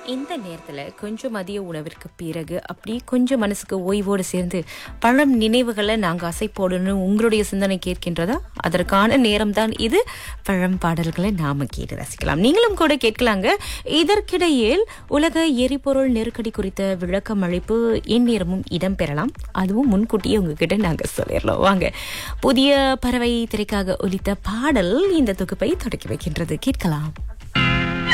இந்த நேரத்துல கொஞ்சம் மதிய உணவிற்கு பிறகு அப்படி கொஞ்சம் மனசுக்கு ஓய்வோடு சேர்ந்து பழம் நினைவுகளை நாங்க அசை போடணும் உங்களுடைய சிந்தனை கேட்கின்றதா? அதற்கான நேரம் தான் இது. பழம் பாடல்களை நாம கேட்டு ரசிக்கலாம், நீங்களும் கூட கேட்கலாங்க. இதற்கிடையில் உலக எரிபொருள் நெருக்கடி குறித்த விளக்கம் அளிப்பு எந்நேரமும் இடம்பெறலாம். அதுவும் முன்கூட்டியே உங்ககிட்ட நாங்க சொல்லிடலாம். வாங்க, புதிய பறவை திரைக்காக ஒலித்த பாடல் இந்த தொகுப்பை தொடக்கி வைக்கின்றது. கேட்கலாம்.